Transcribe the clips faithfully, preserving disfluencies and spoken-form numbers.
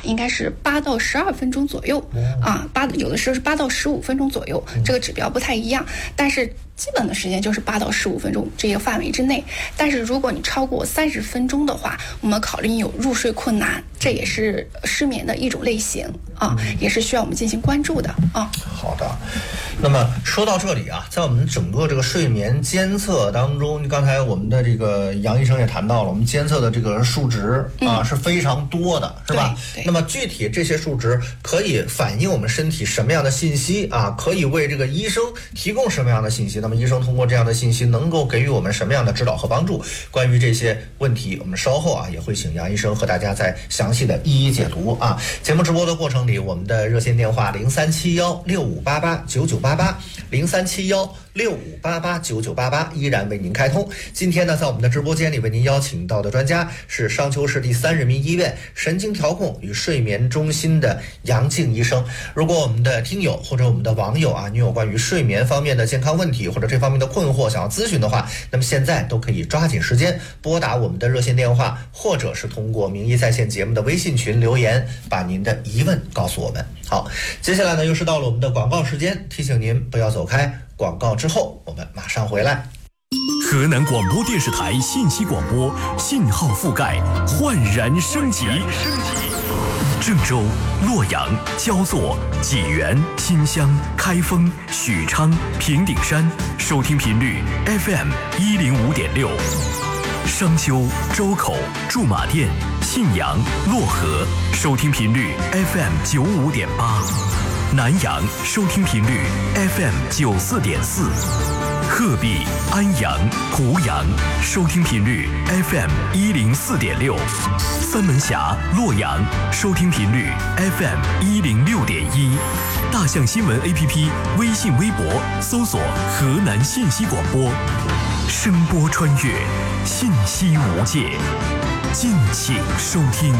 应该是八到十二分钟左右啊，八有的时候是八到十五分钟左右，这个指标不太一样，但是基本的时间就是八到十五分钟这个范围之内。但是如果你超过三十分钟的话，我们考虑你有入睡困难，这也是失眠的一种类型啊，也是需要我们进行关注的啊。好的， 那么说到这里啊，在我们整个这个睡眠监测当中，刚才我们的这个杨医生也谈到了，我们监测的这个数值啊、嗯、是非常多的，是吧？那么具体这些数值可以反映我们身体什么样的信息啊？可以为这个医生提供什么样的信息？那么医生通过这样的信息能够给予我们什么样的指导和帮助？关于这些问题，我们稍后啊也会请杨医生和大家再详细的一一解读啊。节目直播的过程里，我们的热线电话零三七幺六五八八九九八八零三七幺六五八八九九八八依然为您开通。今天呢，在我们的直播间里为您邀请到的专家是商丘市第三人民医院神经调控与睡眠中心的杨静医生。如果我们的听友或者我们的网友啊，你有关于睡眠方面的健康问题或者这方面的困惑想要咨询的话，那么现在都可以抓紧时间拨打我们的热线电话，或者是通过名医在线节目的微信群留言，把您的疑问告诉我们。好，接下来呢又是到了我们的广告时间，提醒您不要走开，广告之后我们马上回来。 河南广播电视台信息广播信号覆盖焕然升级，郑州、洛阳、焦作、济源、新乡、开封、许昌、平顶山收听频率 F M 一零五点六，商丘、周口、驻马店、信阳、漯河收听频率 F M 九五点八，南阳收听频率 F M 九四点四，鹤壁、安阳、湖阳收听频率 F M 一零四点六，三门峡、洛阳收听频率 F M 一零六点一，大象新闻 A P P 微信微博搜索河南信息广播，声波穿越，信息无界，敬请收听。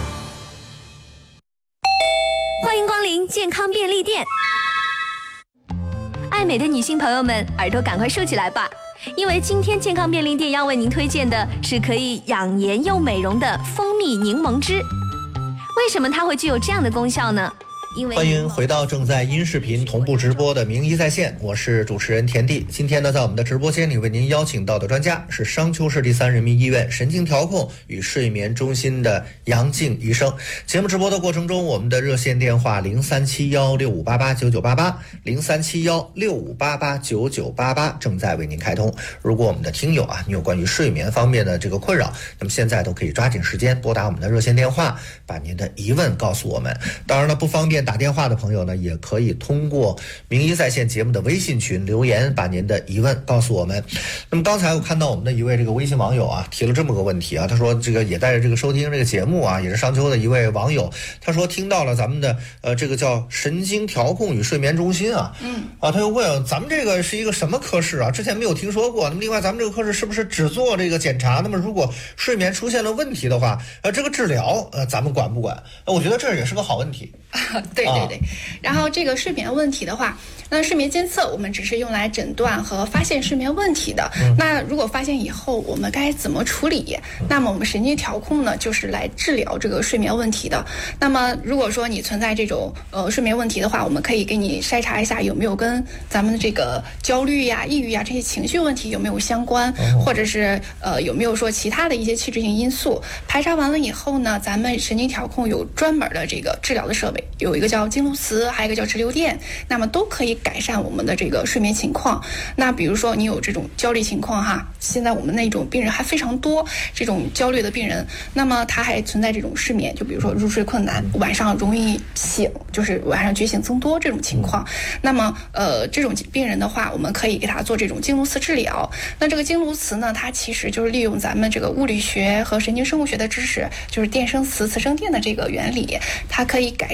欢迎光临健康便利店。爱美的女性朋友们，耳朵赶快竖起来吧，因为今天健康便利店要为您推荐的是可以养颜又美容的蜂蜜柠檬汁。为什么它会具有这样的功效呢？ 欢迎回到正在音视频同步直播的名医在线，我是主持人田地。今天呢，在我们的直播间里为您邀请到的专家是商丘市第三人民医院神经调控与睡眠中心的杨静医生。节目直播的过程中，我们的热线电话零三七幺六五八八九九八八零三七幺六五八八九九八八正在为您开通。如果我们的听友啊，你有关于睡眠方面的这个困扰，那么现在都可以抓紧时间拨打我们的热线电话，把您的疑问告诉我们。当然了，不方便打电话的朋友呢，也可以通过名医在线节目的微信群留言，把您的疑问告诉我们。那么刚才我看到我们的一位这个微信网友啊，提了这么个问题啊，他说这个也带着这个收听这个节目啊，也是商丘的一位网友，他说听到了咱们的呃这个叫神经调控与睡眠中心啊，嗯啊，他又问咱们这个是一个什么科室啊？之前没有听说过。那么另外咱们这个科室是不是只做这个检查？那么如果睡眠出现了问题的话，呃这个治疗呃咱们管不管？呃、我觉得这也是个好问题。 对对对。然后这个睡眠问题的话，那睡眠监测我们只是用来诊断和发现睡眠问题的。嗯、那如果发现以后，我们该怎么处理？那么我们神经调控呢，就是来治疗这个睡眠问题的。那么如果说你存在这种呃睡眠问题的话，我们可以给你筛查一下有没有跟咱们的这个焦虑呀、抑郁呀这些情绪问题有没有相关，嗯、或者是呃有没有说其他的一些器质性因素。排查完了以后呢，咱们神经调控有专门的这个治疗的设备，有一个叫经颅磁，还有一个叫直流电，那么都可以改善我们的这个睡眠情况。那比如说你有这种焦虑情况哈，现在我们那种病人还非常多，这种焦虑的病人，那么他还存在这种失眠，就比如说入睡困难，晚上容易醒，就是晚上觉醒增多这种情况。那么呃这种病人的话，我们可以给他做这种经颅磁治疗。那这个经颅磁呢，它其实就是利用咱们这个物理学和神经生物学的知识，就是电生磁，磁生电的这个原理，它可以改变咱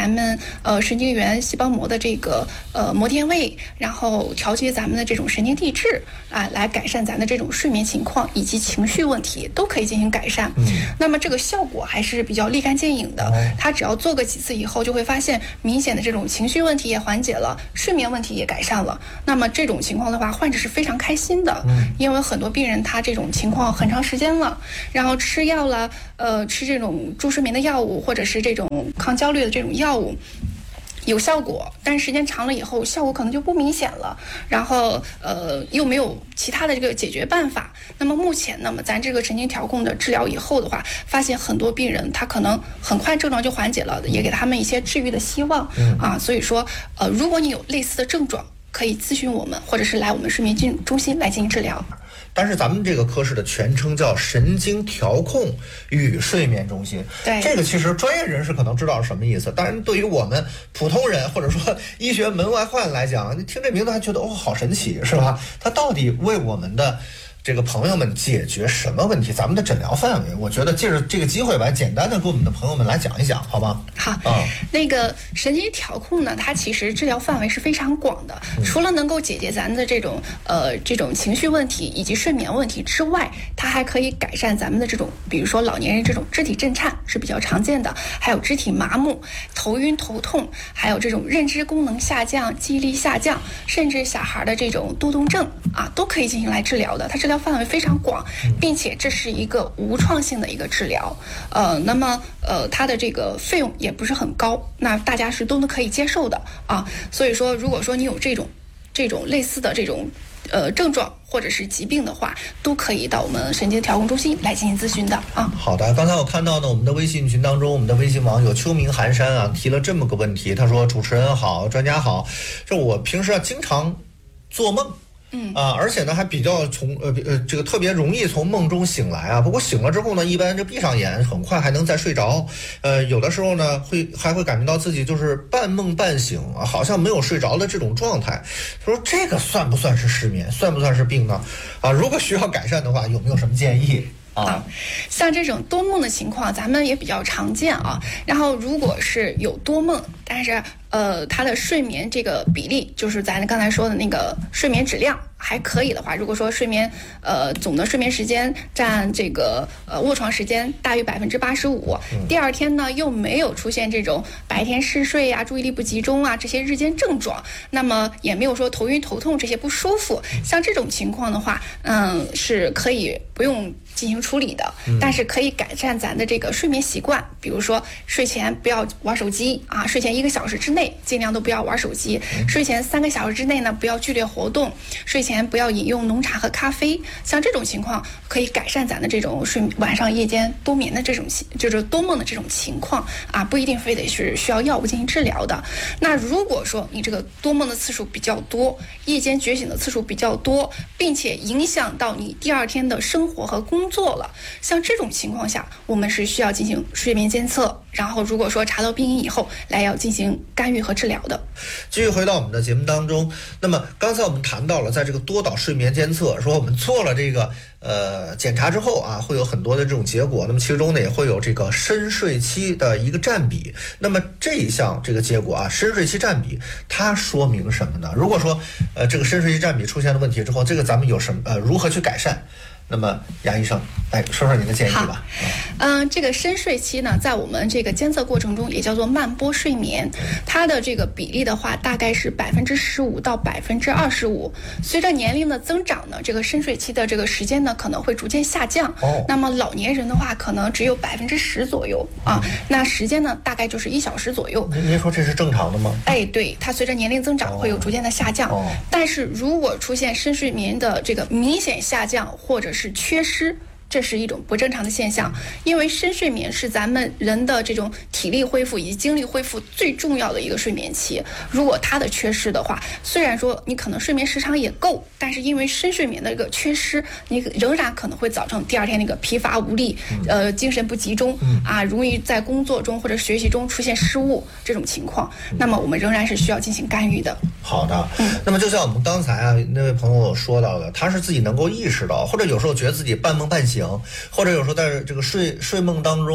咱们呃神经元细胞膜的这个呃膜电位，然后调节咱们的这种神经递质啊，来改善咱的这种睡眠情况以及情绪问题都可以进行改善。嗯，那么这个效果还是比较立竿见影的。哦，他只要做个几次以后，就会发现明显的这种情绪问题也缓解了，睡眠问题也改善了。那么这种情况的话，患者是非常开心的。嗯，因为很多病人他这种情况很长时间了，然后吃药了，呃，吃这种助睡眠的药物或者是这种抗焦虑的这种药物。有效果，但是时间长了以后，效果可能就不明显了。然后，呃，又没有其他的这个解决办法。那么目前，那么咱这个神经调控的治疗以后的话，发现很多病人他可能很快症状就缓解了，也给他们一些治愈的希望。嗯啊，所以说，呃，如果你有类似的症状，可以咨询我们，或者是来我们睡眠进中心来进行治疗。 但是咱们这个科室的全称叫神经调控与睡眠中心。 对， 这个其实专业人士可能知道是什么意思，但是对于我们普通人或者说医学门外汉来讲，你听这名字还觉得哦好神奇，是吧？它到底为我们的这个朋友们解决什么问题？咱们的诊疗范围，我觉得借着这个机会吧，简单的给我们的朋友们来讲一讲，好吗？ 好，啊，那个神经调控呢，它其实治疗范围是非常广的，嗯、除了能够解决咱的这种呃这种情绪问题以及睡眠问题之外，它还可以改善咱们的这种，比如说老年人这种肢体震颤是比较常见的，还有肢体麻木、头晕头痛，还有这种认知功能下降、记忆力下降，甚至小孩的这种多动症啊，都可以进行来治疗的。它治疗范围非常广，并且这是一个无创性的一个治疗，呃，那么呃，它的这个费用也不是很高，那大家是都能可以接受的啊。所以说，如果说你有这种这种类似的这种呃症状或者是疾病的话，都可以到我们神经调控中心来进行咨询的啊。 好的，刚才我看到呢，我们的微信群当中，我们的微信网友秋明寒山啊提了这么个问题，他说：“主持人好，专家好，这我平时啊经常做梦。”嗯啊，而且呢，还比较从呃呃这个特别容易从梦中醒来啊。不过醒了之后呢，一般就闭上眼，很快还能再睡着。呃，有的时候呢，会还会感觉到自己就是半梦半醒啊，好像没有睡着的这种状态。他说这个算不算是失眠？算不算是病呢？啊，如果需要改善的话，有没有什么建议？ 啊，像这种多梦的情况，咱们也比较常见啊。然后，如果是有多梦，但是呃，他的睡眠这个比例，就是咱刚才说的那个睡眠质量还可以的话，如果说睡眠呃总的睡眠时间占这个呃卧床时间大于百分之八十五，第二天呢又没有出现这种白天嗜睡啊、注意力不集中啊这些日间症状，那么也没有说头晕头痛这些不舒服，像这种情况的话，嗯，是可以不用进行处理的，但是可以改善咱的这个睡眠习惯，比如说睡前不要玩手机啊，睡前一个小时之内尽量都不要玩手机，睡前三个小时之内呢不要剧烈活动，睡前不要饮用浓茶和咖啡，像这种情况可以改善咱的这种睡晚上夜间多眠的这种就是多梦的这种情况啊，不一定非得是需要药物进行治疗的。那如果说你这个多梦的次数比较多，夜间觉醒的次数比较多，并且影响到你第二天的生活和工作了，像这种情况下，我们是需要进行睡眠监测，然后如果说查到病因以后，来要进行干预和治疗的。 继续回到我们的节目当中，那么刚才我们谈到了，在这个多导睡眠监测，说我们做了这个呃检查之后啊，会有很多的这种结果，那么其中呢也会有这个深睡期的一个占比。那么这一项这个结果啊，深睡期占比，它说明什么呢？如果说呃这个深睡期占比出现了问题之后，这个咱们有什么呃如何去改善？那么杨医生，哎，说说您的建议吧。 嗯、呃，这个深睡期呢，在我们这个监测过程中也叫做慢波睡眠，它的这个比例的话，大概是百分之十五到百分之二十五。随着年龄的增长呢，这个深睡期的这个时间呢，可能会逐渐下降。哦。那么老年人的话，可能只有百分之十左右啊。嗯、那时间呢，大概就是一小时左右。 您您说这是正常的吗？ 哎，对，它随着年龄增长会有逐渐的下降。哦。但是如果出现深睡眠的这个明显下降，或者是是缺失，这是一种不正常的现象，因为深睡眠是咱们人的这种体力恢复以及精力恢复最重要的一个睡眠期。如果它的缺失的话，虽然说你可能睡眠时长也够，但是因为深睡眠的一个缺失，你仍然可能会造成第二天那个疲乏无力，呃，精神不集中啊，容易在工作中或者学习中出现失误这种情况。那么我们仍然是需要进行干预的。 好的，嗯，那么就像我们刚才啊那位朋友说到的，他是自己能够意识到，或者有时候觉得自己半梦半醒，或者有时候在这个睡睡梦当中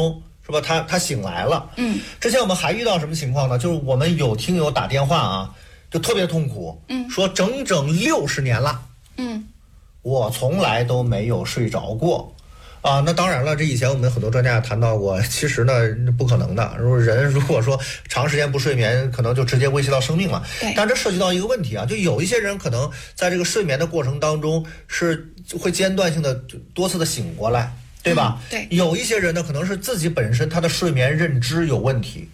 是吧？他他醒来了。 嗯， 之前我们还遇到什么情况呢？就是我们有听友打电话啊，就特别痛苦。 嗯， 说整整六十年了。 嗯， 我从来都没有睡着过。啊，那当然了，这以前我们很多专家也谈到过，其实呢不可能的。如果人如果说长时间不睡眠，可能就直接威胁到生命了。 对， 但这涉及到一个问题啊，就有一些人可能在这个睡眠的过程当中是会间断性的多次的醒过来，对吧？ 嗯、对， 有一些人呢，可能是自己本身他的睡眠认知有问题，